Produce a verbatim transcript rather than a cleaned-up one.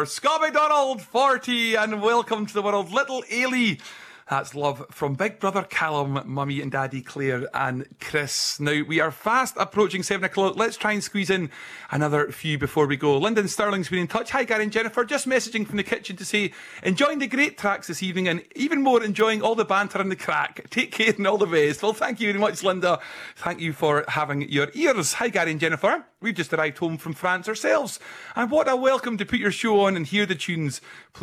for Scott McDonald, forty, and welcome to the world, little Ailey. That's love from Big Brother Callum, Mummy and Daddy Claire and Chris. Now, we are fast approaching seven o'clock. Let's try and squeeze in another few before we go. Lyndon Sterling's been in touch. Hi, Gary and Jennifer. Just messaging from the kitchen to say, enjoying the great tracks this evening and even more enjoying all the banter and the crack. Take care and all the best. Well, thank you very much, Linda. Thank you for having your ears. Hi, Gary and Jennifer. We've just arrived home from France ourselves. And what a welcome to put your show on and hear the tunes.